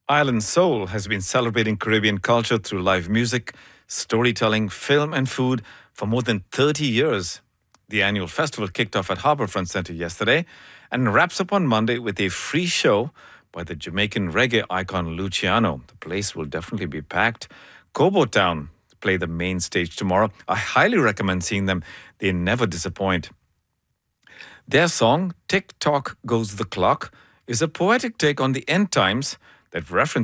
Island Soul has been celebrating Caribbean culture through live music, storytelling, film, and food for more than 30 years. The annual festival kicked off at Harbourfront Centre yesterday and wraps up on Monday with a free show by the Jamaican reggae icon Luciano. The place will definitely be packed. Cobo Town play the main stage tomorrow. I highly recommend seeing them. They never disappoint. Their song, Tick Tock Goes the Clock, is a poetic take on the end times that references